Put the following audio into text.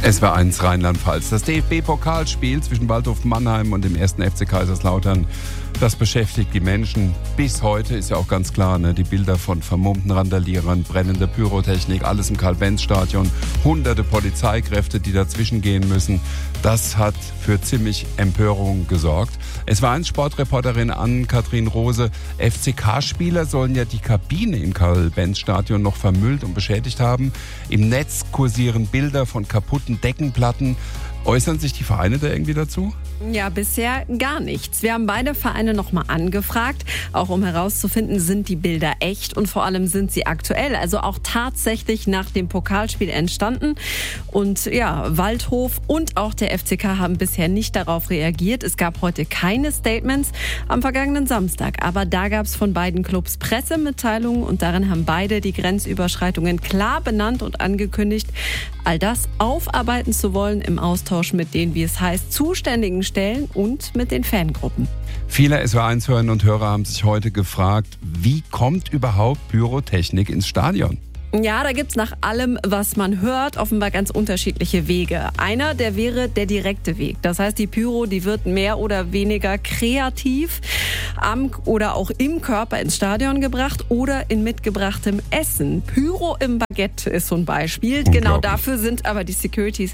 Es war eins Rheinland-Pfalz. Das DFB-Pokalspiel zwischen Waldhof Mannheim und dem 1. FC Kaiserslautern, das beschäftigt die Menschen. Bis heute ist ja auch ganz klar, ne? Die Bilder von vermummten Randalierern, brennende Pyrotechnik, alles im Karl-Benz-Stadion, hunderte Polizeikräfte, die dazwischen gehen müssen. Das hat für ziemlich Empörung gesorgt. Es war Sportreporterin Ann-Kathrin Rose. FCK-Spieler sollen ja die Kabine im Karl-Benz-Stadion noch vermüllt und beschädigt haben. Im Netz kursieren Bilder von kaputten Deckenplatten. Äußern sich die Vereine da irgendwie dazu? Ja, bisher gar nichts. Wir haben beide Vereine nochmal angefragt, auch um herauszufinden, sind die Bilder echt und vor allem sind sie aktuell, also auch tatsächlich nach dem Pokalspiel entstanden. Und ja, Waldhof und auch der FCK haben bisher nicht darauf reagiert. Es gab heute keine Statements am vergangenen Samstag, aber da gab es von beiden Clubs Pressemitteilungen und darin haben beide die Grenzüberschreitungen klar benannt und angekündigt, all das aufarbeiten zu wollen im Austausch mit den, wie es heißt, zuständigen Stellen und mit den Fangruppen. Viele SWR1-Hörerinnen und Hörer haben sich heute gefragt, wie kommt überhaupt Pyrotechnik ins Stadion? Ja, da gibt's nach allem, was man hört, offenbar ganz unterschiedliche Wege. Einer, der wäre der direkte Weg. Das heißt, die Pyro, die wird mehr oder weniger kreativ am oder auch im Körper ins Stadion gebracht oder in mitgebrachtem Essen. Pyro im Baguette ist so ein Beispiel. Genau dafür sind aber die Securities